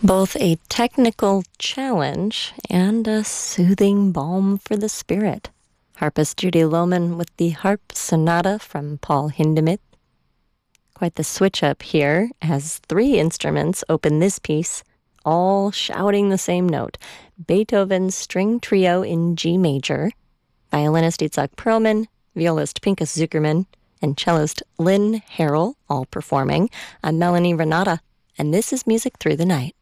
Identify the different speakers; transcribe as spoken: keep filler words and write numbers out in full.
Speaker 1: Both a technical challenge and a soothing balm for the spirit. Harpist Judy Lohman with the Harp Sonata from Paul Hindemith. Quite the switch up here, as three instruments open this piece, all shouting the same note. Beethoven's String Trio in G major, violinist Itzhak Perlman, violist Pinchas Zukerman, and cellist Lynn Harrell, all performing. I'm Melanie Renata, and this is Music Through the Night.